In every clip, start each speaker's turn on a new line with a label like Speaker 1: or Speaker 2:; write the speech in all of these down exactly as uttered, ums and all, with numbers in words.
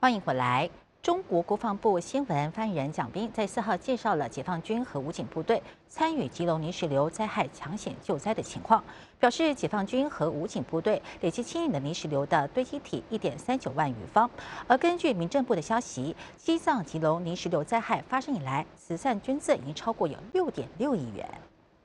Speaker 1: 欢迎回来。中国国防部新闻发言人蒋斌在四号介绍了解放军和武警部队参与基隆泥石流灾害抢险救灾的情况，表示解放军和武警部队累计清理了泥石流的堆积体一点三九万余方。而根据民政部的消息，西藏吉隆泥石流灾害发生以来，慈善捐赠已经超过有六点六亿元。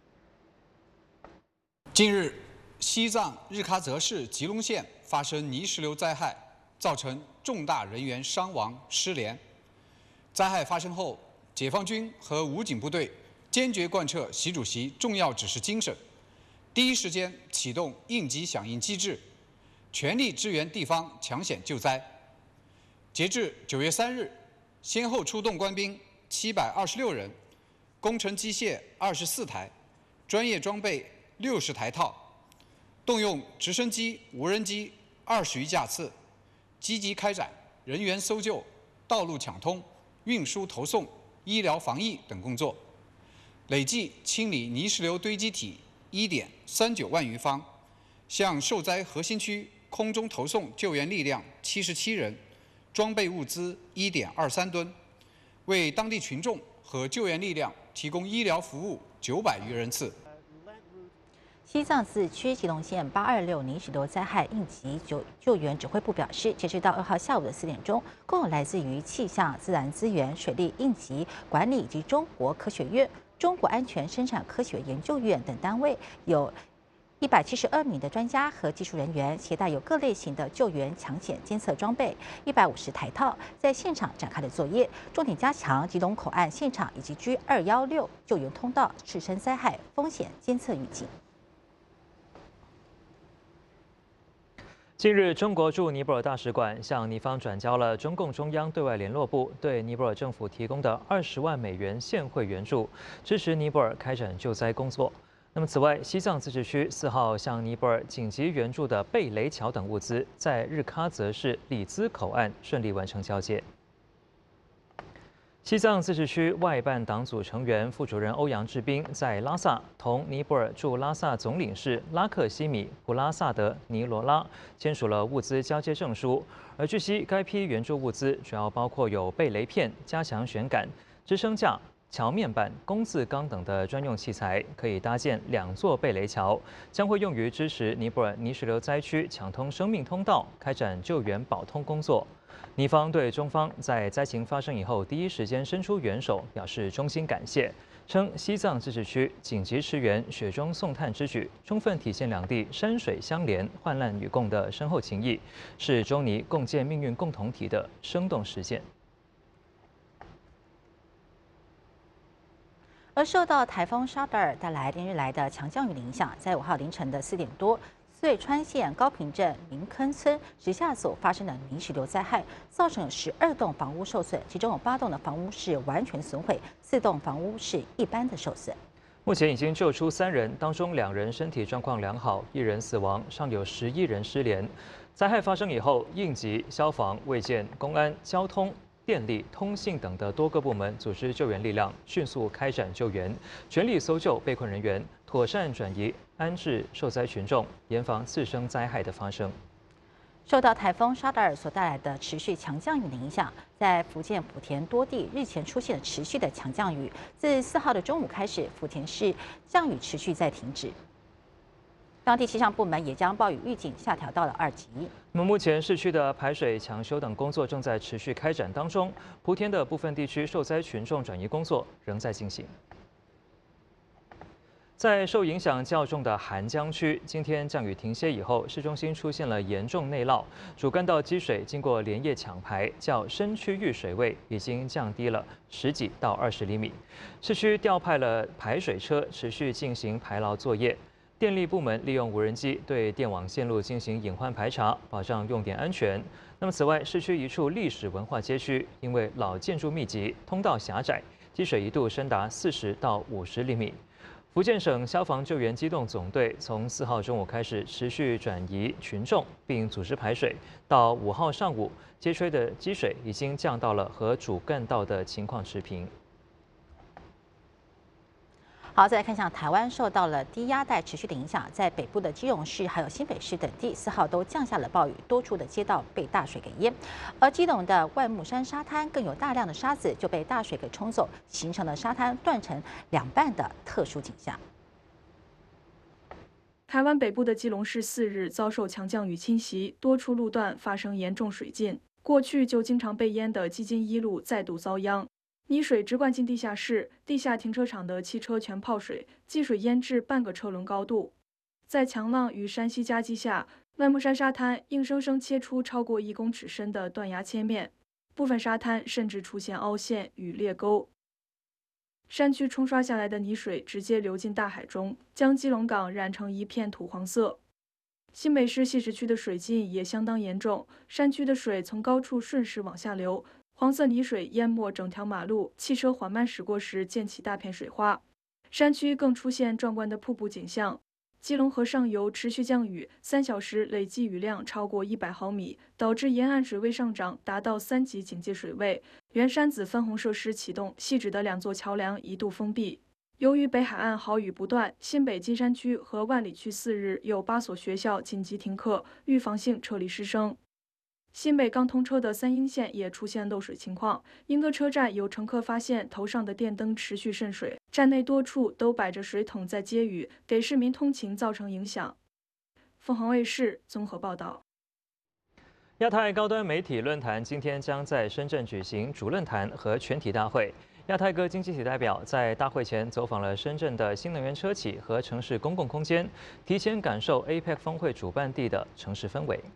Speaker 2: 近日，西藏日喀则市吉隆县发生泥石流灾害，造成重大人员伤亡失联。灾害发生后，解放军和武警部队坚决贯彻习主席重要指示精神，第一时间启动应急响应机制，全力支援地方抢险救灾。截至九月三日，先后出动官兵七百二十六人，工程机械二十四台，专业装备六十台套，动用直升机、无人机二十余架次，积极开展人员搜救、道路抢通、运输投送、医疗防疫等工作，累计清理泥石流堆积体一点三九万余方，向受灾核心区空中投送救援力量七十七人，装备物资一点二三吨，为当地群众和救援力量提供医疗服务九百余人次。
Speaker 1: 西藏自治区吉隆县八二六泥石流灾害应急救救援指挥部表示，截止到二号下午的四点钟，共有来自于气象、自然资源、水利应急管理以及中国科学院、中国安全生产科学研究院等单位，有一百七十二名的专家和技术人员，携带有各类型的救援抢险监测装备一百五十台套，在现场展开了作业，重点加强吉隆口岸现场以及 G 二一六救援通道赤身灾害风险监测预警。
Speaker 3: 近日，中国驻尼泊尔大使馆向尼方转交了中共中央对外联络部对尼泊尔政府提供的二十万美元现汇援助，支持尼泊尔开展救灾工作。那么，此外，西藏自治区四号向尼泊尔紧急援助的贝雷桥等物资，在日喀则市里兹口岸顺利完成交接。西藏自治区外办党组成员、副主任欧阳志斌在拉萨同尼泊尔驻拉萨总领事拉克西米·普拉萨德尼罗拉签署了物资交接证书。而据悉，该批援助物资主要包括有贝雷片、加强旋杆、支撑架、桥面板、工字钢等的专用器材，可以搭建两座贝雷桥，将会用于支持尼泊尔泥石流灾区抢通生命通道，开展救援保通工作。尼方对中方在灾情发生以后第一时间伸出援手表示衷心感谢，称西藏自治区紧急驰援、雪中送炭之举，充分体现两地山水相连、患难与共的深厚情谊，是中尼共建命运共同体的生动实践。
Speaker 1: 而受到台风沙德尔带来连日来的强降雨的影响，在五号凌晨的四点多，穗川县高坪镇明坑村直下所发生的泥石流灾害，造成了十二栋房屋受损，其中有八栋的房屋是完全损毁，四栋房屋是一般的受损。
Speaker 3: 目前已经救出三人，当中两人身体状况良好，一人死亡，尚有十一人失联。灾害发生以后，应急、消防、卫健、公安、交通、电力、通信等的多个部门组织救援力量，迅速开展救援，全力搜救被困人员，妥善转移安置受灾群众，严防次生灾害的发生。
Speaker 1: 受到台风沙德尔所带来的持续强降雨的影响，在福建莆田多地日前出现了持续的强降雨，自四号的中午开始，莆田市降雨持续在停止。当地气象部门也将暴雨预警下调到了二级。
Speaker 3: 那么目前市区的排水、抢修等工作正在持续开展当中，莆田的部分地区受灾群众转移工作仍在进行。在受影响较重的涵江区，今天降雨停歇以后，市中心出现了严重内涝，主干道积水经过连夜抢排，较深区域水位已经降低了十几到二十厘米。市区调派了排水车，持续进行排涝作业。电力部门利用无人机对电网线路进行隐患排查，保障用电安全。那么，此外，市区一处历史文化街区因为老建筑密集、通道狭窄，积水一度深达四十到五十厘米。福建省消防救援机动总队从四号中午开始持续转移群众，并组织排水。到五号上午，街区的积水已经降到了和主干道的情况持平。
Speaker 1: 好，再来看一下台湾受到了低压带持续的影响，在北部的基隆市还有新北市等地，四号都降下了暴雨，多处的街道被大水给淹。而基隆的万木山沙滩更有大量的沙子就被大水给冲走，形成了沙滩断成两半的特殊景象。
Speaker 4: 台湾北部的基隆市四日遭受强降雨侵袭，多处路段发生严重水浸。过去就经常被淹的基金一路再度遭殃，泥水直灌进地下室，地下停车场的汽车全泡水，积水淹至半个车轮高度。在强浪与山溪夹击下，万木山沙滩硬生生切出超过一公尺深的断崖切面，部分沙滩甚至出现凹陷与裂沟。山区冲刷下来的泥水直接流进大海中，将基隆港染成一片土黄色。新北市汐止区的水浸也相当严重，山区的水从高处顺势往下流，黄色泥水淹没整条马路，汽车缓慢驶过时溅起大片水花。山区更出现壮观的瀑布景象。基隆河上游持续降雨，三小时累计雨量超过一百毫米，导致沿岸水位上涨，达到三级警戒水位。原山子分洪设施启动，汐止的两座桥梁一度封闭。由于北海岸豪雨不断，新北金山区和万里区四日有八所学校紧急停课，预防性撤离师生。新北刚通车的三鶯线也出现漏水情况，莺歌车站有乘客发现头上的电灯持续渗水，站内多处都摆着水桶在接雨，给市民通勤造成影响。凤凰卫视综合报道。
Speaker 3: 亚太高端媒体论坛今天将在深圳举行主论坛和全体大会。亚太各经济体代表在大会前走访了深圳的新能源车企和城市公共空间，提前感受 A P E C 峰会主办地的城市氛围。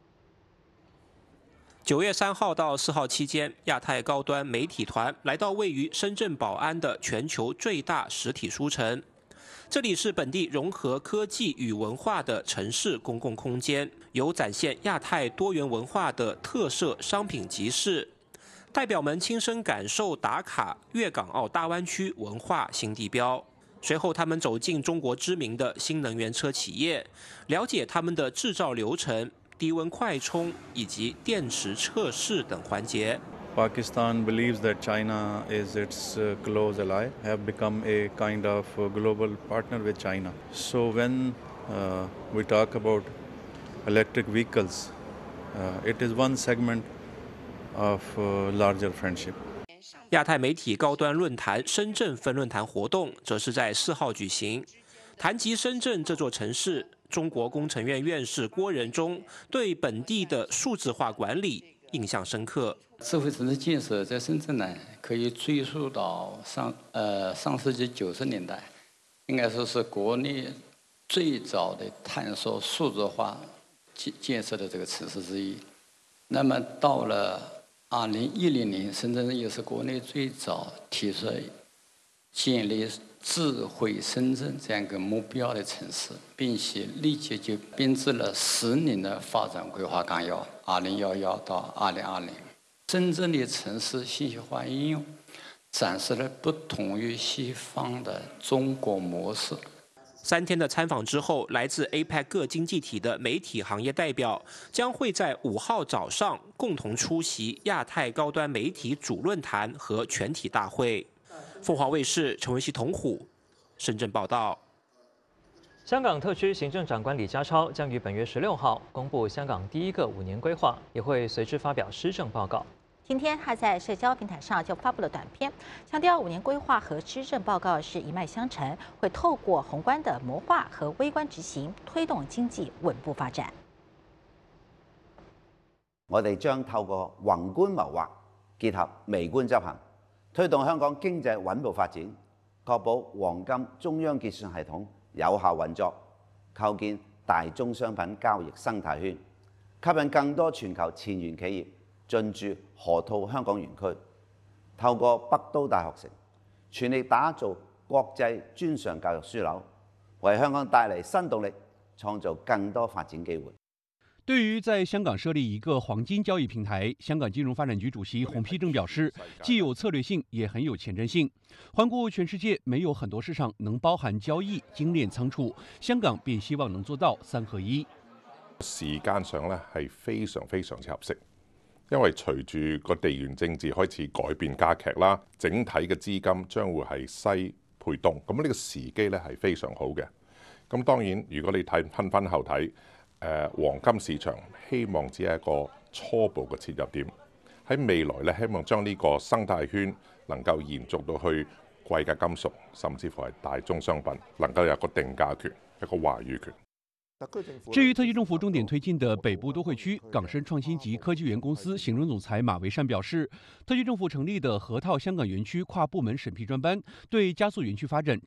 Speaker 5: 九月三号到四号期间，亚太高端媒体团来到位于深圳宝安的全球最大实体书城。这里是本地融合科技与文化的城市公共空间，有展现亚太多元文化的特色商品集市。代表们亲身感受打卡粤港澳大湾区文化新地标。随后，他们走进中国知名的新能源车企业，了解他们的制造流程、低温快充以及电池测试等环节。
Speaker 6: Pakistan believes that China is its uh, close ally, have become a kind of uh, global partner with China. So when uh, we talk about electric vehicles, uh, it is one segment of uh, larger friendship.
Speaker 5: 亚太媒体高端论坛深圳分论坛活动则是在四号举行。谈及深圳这座城市，中国工程院院士郭仁忠对本地的数字化管理印象深刻。
Speaker 7: 智慧城市建设在深圳呢，可以追溯到上呃上世纪九十年代，应该说是国内最早的探索数字化建建设的这个城市之一。那么到了二零一零年，深圳也是国内最早提出建立智慧深圳这样一个目标的城市，并且立即就编制了十年的发展规划纲要，二零一一到二零二零。深圳的城市信息化应用展示了不同于西方的中国模式。
Speaker 5: 三天的参访之后，来自 A P E C 各经济体的媒体行业代表将会在五号早上共同出席亚太高端媒体主论坛和全体大会。凤凰卫视陈文熙、童虎深圳报道。
Speaker 3: 香港特区行政长官李家超将于本月十六号公布香港第一个五年规划，也会随之发表施政报告。
Speaker 1: 今天他在社交平台上就发布了短片，强调五年规划和施政報告是一脉相承，會透過宏觀的謀劃和微觀執行，推動經濟穩步發展。
Speaker 8: 我哋將透過宏觀謀劃結合微觀執行，推動香港經濟穩步發展，確保黃金中央結算系統有效運作，構建大宗商品交易生態圈，吸引更多全球前沿企業進駐河套香港園區，透過北都大學城，全力打造國際專上教育樞紐，為香港帶嚟新動力，創造更多發展機會。
Speaker 9: 对于在香港设立一个黄金交易平台，香港金融发展局主席洪丕正表示，既有策略性，也很有前瞻性。环顾全世界，没有很多市场能包含交易、精煉倉儲，香港便希望能做到三合一。
Speaker 10: 時間上咧係非常非常之合適，因為隨住個地緣政治開始改變加劇啦，整體嘅資金將會係西配凍，咁呢個時機咧係非常好嘅。咁當然，如果你睇分分後睇，誒、呃、黃金市場希望只係一個初步嘅切入點，喺未來咧希望將呢個生態圈能夠延續到去貴價金屬，甚至乎係大宗商品，能夠有個定價權，一個話語權。
Speaker 9: 至于特区政府重点推进的北部都会区，港深创新及科技园公司行政总裁马维善表示，特区政府成立的河套香港园区跨部门审批专班，对加速园区发展